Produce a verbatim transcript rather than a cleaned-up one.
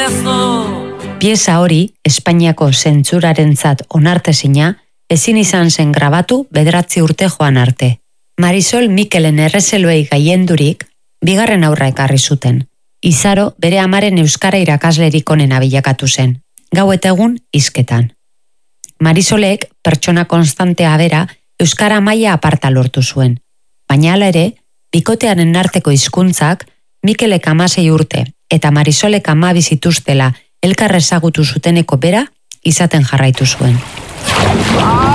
Pieza hori, Espainiako zentsurarentzat onartezina, ezin izan zen grabatu bederatzi urte joan arte. Marisol Mikelen errezeluei gaiendurik, bigarren aurra ekarri zuten. Izaro bere amaren euskara irakaslerik onena bilakatu zen, gau eta egun hizketan. Marisolek pertsona konstantea bera euskara maila aparta lortu zuen, baina hala ere, bikotearen arteko hizkuntzak Mikelek hamasei urte eta Marisolek hamabi zituztela elkar ezagutu zuteneko bera izaten jarraitu zuen.